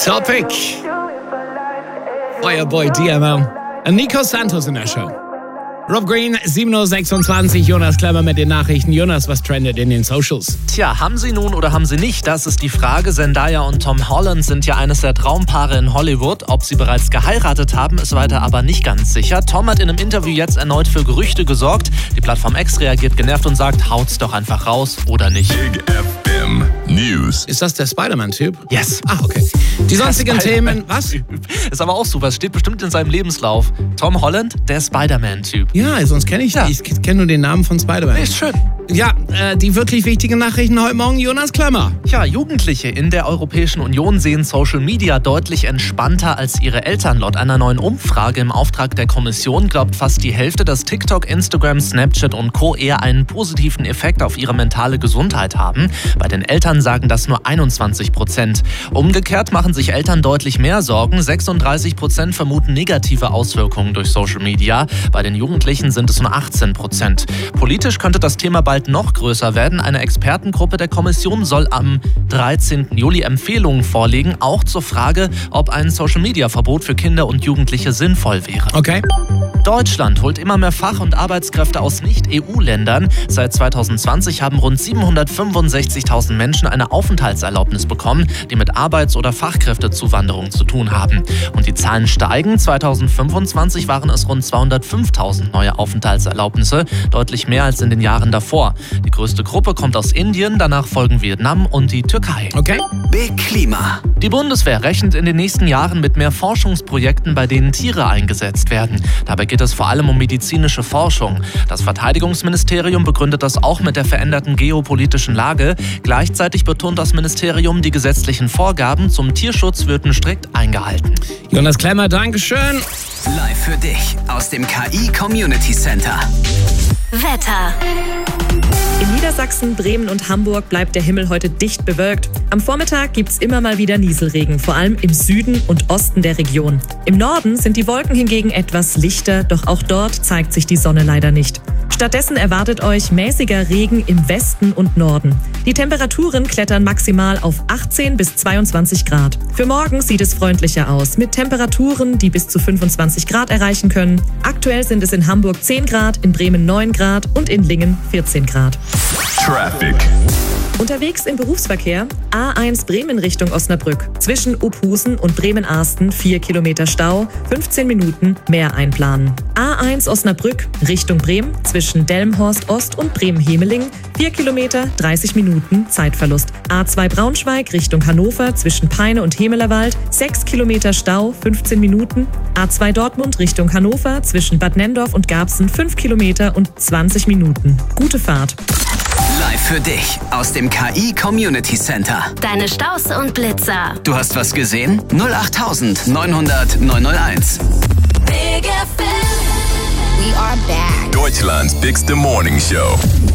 Topic. Fireboy DML. Nico Santos in der Show. Rob Green, 7.26 Uhr, Jonas Klemmer mit den Nachrichten. Jonas, was trendet in den Socials? Tja, haben sie nun oder haben sie nicht? Das ist die Frage. Zendaya und Tom Holland sind ja eines der Traumpaare in Hollywood. Ob sie bereits geheiratet haben, ist weiter aber nicht ganz sicher. Tom hat in einem Interview jetzt erneut für Gerüchte gesorgt. Die Plattform X reagiert genervt und sagt, haut's doch einfach raus oder nicht. Big FM News. Ist das der Spider-Man-Typ? Yes. Ah, okay. Die sonstigen Themen, was? Ist aber auch super, es steht bestimmt in seinem Lebenslauf. Tom Holland, der Spider-Man-Typ. Ja, sonst kenne ich kenne nur den Namen von Spider-Man. Ist schön. Ja, die wirklich wichtigen Nachrichten heute Morgen, Jonas Klemmer. Ja, Jugendliche in der Europäischen Union sehen Social Media deutlich entspannter als ihre Eltern. Laut einer neuen Umfrage im Auftrag der Kommission glaubt fast die Hälfte, dass TikTok, Instagram, Snapchat und Co. eher einen positiven Effekt auf ihre mentale Gesundheit haben. Bei den Eltern sagen das nur 21%. Umgekehrt machen sich Eltern deutlich mehr Sorgen. 36% vermuten negative Auswirkungen durch Social Media. Bei den Jugendlichen sind es nur 18%. Politisch könnte das Thema bald noch größer werden. Eine Expertengruppe der Kommission soll am 13. Juli Empfehlungen vorlegen, auch zur Frage, ob ein Social-Media-Verbot für Kinder und Jugendliche sinnvoll wäre. Okay. Deutschland holt immer mehr Fach- und Arbeitskräfte aus Nicht-EU-Ländern. Seit 2020 haben rund 765.000 Menschen eine Aufenthaltserlaubnis bekommen, die mit Arbeits- oder Fachkräftezuwanderung zu tun haben. Und die Zahlen steigen. 2025 waren es rund 205.000 neue Aufenthaltserlaubnisse, deutlich mehr als in den Jahren davor. Die größte Gruppe kommt aus Indien, danach folgen Vietnam und die Türkei. Okay. Big Klima. Die Bundeswehr rechnet in den nächsten Jahren mit mehr Forschungsprojekten, bei denen Tiere eingesetzt werden. Dabei geht es vor allem um medizinische Forschung. Das Verteidigungsministerium begründet das auch mit der veränderten geopolitischen Lage. Gleichzeitig betont das Ministerium, die gesetzlichen Vorgaben zum Tierschutz würden strikt eingehalten. Jonas Klemmer, Dankeschön. Live für dich aus dem KI Community Center. Wetter. In Niedersachsen, Bremen und Hamburg bleibt der Himmel heute dicht bewölkt. Am Vormittag gibt's immer mal wieder Nieselregen, vor allem im Süden und Osten der Region. Im Norden sind die Wolken hingegen etwas lichter, doch auch dort zeigt sich die Sonne leider nicht. Stattdessen erwartet euch mäßiger Regen im Westen und Norden. Die Temperaturen klettern maximal auf 18 bis 22 Grad. Für morgen sieht es freundlicher aus, mit Temperaturen, die bis zu 25 Grad erreichen können. Aktuell sind es in Hamburg 10 Grad, in Bremen 9 Grad und in Lingen 14 Grad. Traffic. Unterwegs im Berufsverkehr, A1 Bremen Richtung Osnabrück. Zwischen Uphusen und Bremen-Arsten 4 Kilometer Stau, 15 Minuten mehr einplanen. A1 Osnabrück Richtung Bremen, zwischen Delmenhorst Ost und Bremen-Hemeling 4 Kilometer, 30 Minuten Zeitverlust. A2 Braunschweig Richtung Hannover, zwischen Peine und Hemelerwald 6 Kilometer Stau, 15 Minuten. A2 Dortmund Richtung Hannover, zwischen Bad Nenndorf und Garbsen 5 Kilometer und 20 Minuten. Gute Fahrt. Live für dich aus dem KI Community Center. Deine Staus und Blitzer. Du hast was gesehen? 08000 900 901. Big FM. We are back. Deutschland's bigste Morning Show.